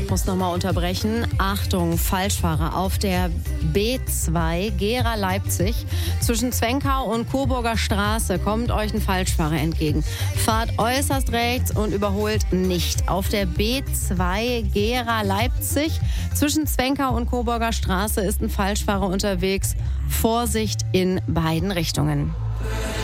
muss nochmal unterbrechen. Achtung, Falschfahrer auf der B2 Gera-Leipzig. Zwischen Zwenkau und Coburger Straße kommt euch ein Falschfahrer entgegen. Fahrt äußerst rechts und überholt nicht. Auf der B2 Gera-Leipzig zwischen Zwenkau und Coburger Straße ist ein Falschfahrer unterwegs. Vorsicht in beiden Richtungen.